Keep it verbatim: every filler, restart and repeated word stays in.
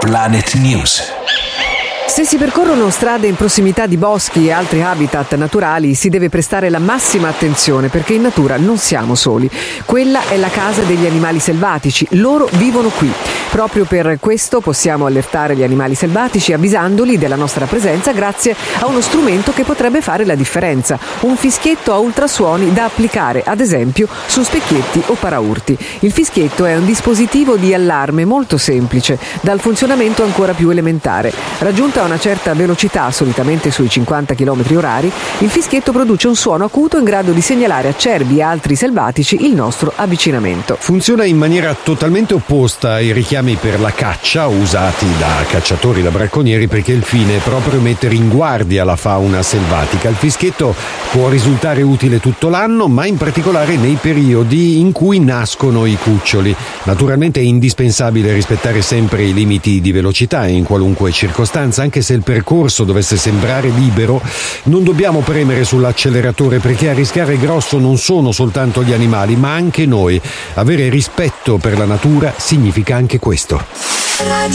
Planet News. Se si percorrono strade in prossimità di boschi e altri habitat naturali, si deve prestare la massima attenzione, perché in natura non siamo soli. Quella è la casa degli animali selvatici, loro vivono qui. Proprio per questo possiamo allertare gli animali selvatici avvisandoli della nostra presenza grazie a uno strumento che potrebbe fare la differenza, un fischietto a ultrasuoni da applicare ad esempio su specchietti o paraurti. Il fischietto è un dispositivo di allarme molto semplice, dal funzionamento ancora più elementare. Raggiunta a una certa velocità, solitamente sui cinquanta chilometri orari, il fischietto produce un suono acuto in grado di segnalare a cervi e altri selvatici il nostro avvicinamento. Funziona in maniera totalmente opposta ai richiami per la caccia usati da cacciatori, da bracconieri, perché il fine è proprio mettere in guardia la fauna selvatica. Il fischietto può risultare utile tutto l'anno, ma in particolare nei periodi in cui nascono i cuccioli. Naturalmente è indispensabile rispettare sempre i limiti di velocità in qualunque circostanza. Anche se il percorso dovesse sembrare libero, non dobbiamo premere sull'acceleratore, perché a rischiare grosso non sono soltanto gli animali, ma anche noi. Avere rispetto per la natura significa anche questo.